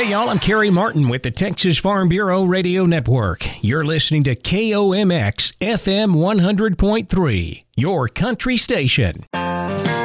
Hey y'all, I'm Kerry Martin with the Texas Farm Bureau Radio Network. You're listening to KOMX FM 100.3, your country station.